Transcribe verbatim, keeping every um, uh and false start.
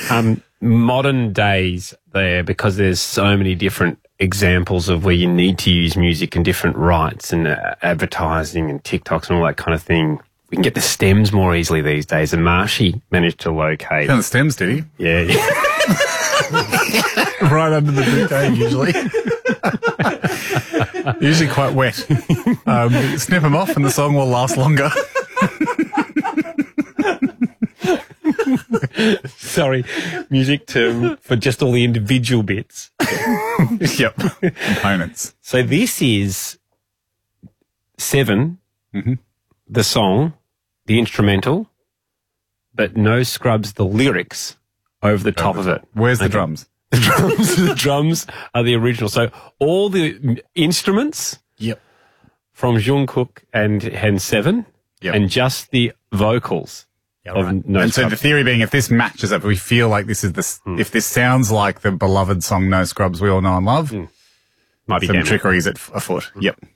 Um, modern days there, because there's so many different examples of where you need to use music and different rights and uh, advertising and TikToks and all that kind of thing. We can get the stems more easily these days, and Marshy managed to locate. Found the stems, did he? Yeah, yeah. Right under the bouquet, usually. Usually quite wet. Um, snip them off and the song will last longer. Sorry, music term for just all the individual bits. Yep, components. So this is Seven, mm-hmm. the song, the instrumental, but No Scrubs, the lyrics over the top of it. Where's the okay. drums? The drums, the drums are the original. So all the instruments, yep, from Jungkook and and Seven, yep. and just the vocals. Yeah, right. No and Scrubs. So the theory being, if this matches up, we feel like this is this. Mm. If this sounds like the beloved song "No Scrubs" we all know and love, mm. might be some damn trickery is at afoot. Mm. Yep.